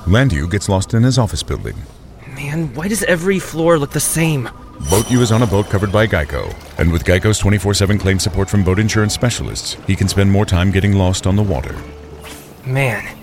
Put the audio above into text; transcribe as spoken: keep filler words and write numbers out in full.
Landu gets lost in his office building. Man, why does every floor look the same? Boat U is on a boat covered by Geico, and with Geico's twenty-four seven claim support from boat insurance specialists, he can spend more time getting lost on the water. Man,